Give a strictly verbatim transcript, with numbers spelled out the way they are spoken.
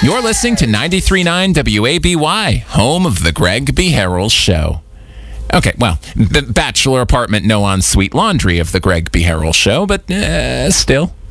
You're listening to ninety-three point nine W A B Y, home of the Greg B. Harrell Show. Okay, well, the bachelor apartment, no ensuite laundry of the Greg B. Harrell Show, but uh, still.